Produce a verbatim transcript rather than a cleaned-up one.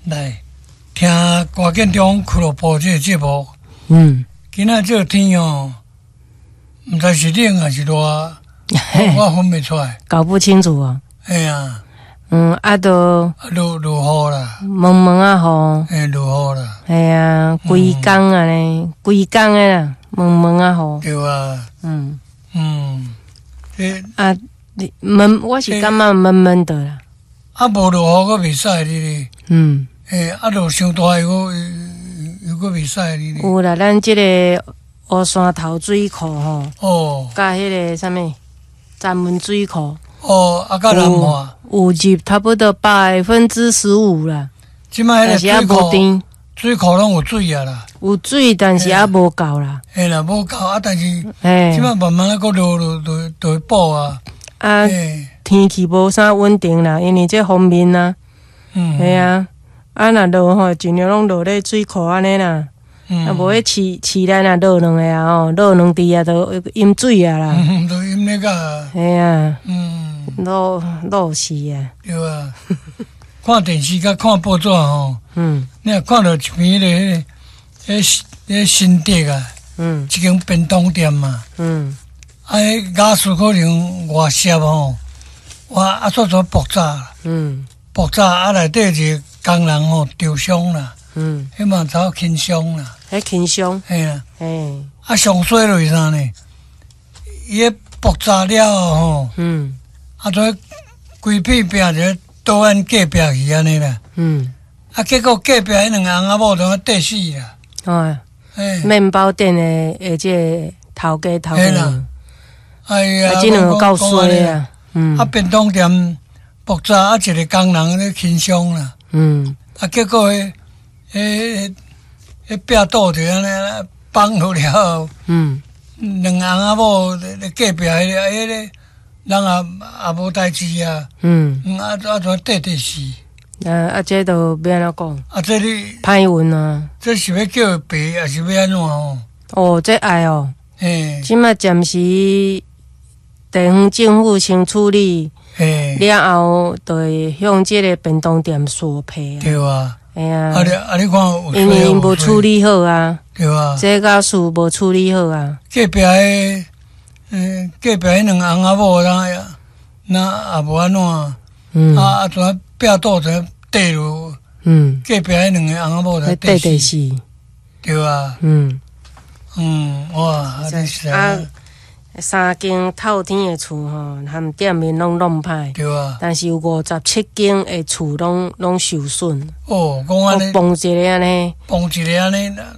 来听歌建中俱乐部这个节目。 嗯， 今仔这个天哦，毋知是冷还是热，我我分不出来。 搞不清楚哦。 哎呀， 嗯，啊都落落雨啦， 蒙蒙啊雨， 哎，落雨啦， 哎呀，规工啊咧，规工诶啦，蒙蒙啊雨。 对啊， 嗯嗯，这啊，你闷，我是感觉闷闷的啦。 啊无落雨，佫袂使哩哩。 嗯， 诶，啊落伤大又佫又佫袂使哩哩。 有啦，咱即个乌山头水库吼， 哦甲迄个啥物闸门水库。 哦，啊，甲南华， 有入差不多百分之十五啦， 即摆但是还迄个水库， 无甜， 水库拢有水啊啦。 有水，但是还无够啦。 嘿啦，无够啊，但是嘿即，摆慢慢啊，佫落落落落会补啊。 啊， 嘿， 天气无啥稳定啦，因为这方面啦， 嗯， 系啊，啊若落吼，尽量拢落咧水库安尼啦， 嗯， 啊无迄饲饲内若落两个啊吼，落两滴啊，都淹水啊啦， 嗯，都因那个， 系啊， 嗯， 落落死啊， 对啊。看电视甲看报纸吼， 嗯你若看到一边迄个迄迄新店啊， 嗯一间便当店嘛。 嗯啊，迄雅士可能外摄吼，哇啊，做做爆炸， 嗯爆炸啊，内底一个工人吼受伤啦， 嗯， 迄嘛走轻伤啦， 迄轻松， 嘿啦， 嘿， 啊上衰落是啥呢？伊迄爆炸了吼， 嗯啊，跩规片拼一倒按隔壁去安尼啦， 嗯， 啊，结果隔壁迄两个翁仔某都跌死啦， 哦， 嘿， 面包店的诶，即个头家头家嘿啦，哎呀， 啊，即两个够衰啊！ 啊，嗯啊，便当店爆炸，啊，一个工人咧轻伤啦。 嗯啊，结果迄、迄、迄壁倒就安尼放落了， 嗯两个翁仔某咧隔壁迄个迄个人也也无代志啊， 嗯， 嗯啊啊怎跌跌死？ 啊啊，这都要安怎讲？ 啊，这你歹运啊！ 这是要叫赔，还是要安怎哦？ 哦，这爱哦， 嘿， 即马暂时地方政府先处理嘿， 了后，就会向即个便当店索赔啊。 对啊， 哎呀啊，你啊你看有因为因无有处理好啊， 对啊， 这个事无处理好啊。 隔壁迄，嗯，隔壁迄两个翁仔某，那那也无安怎，啊嗯啊，怎壁倒就跌落。 嗯， 隔壁迄两个翁仔某才那跌死， 对对是， 对啊， 嗯嗯，哇，啊，你是啊啊，， 三间透天的厝吼，含店面拢弄歹， 对啊， 但是有五十七间的厝拢拢受损， 哦，讲我安尼， 崩一个安尼。 放一个安尼。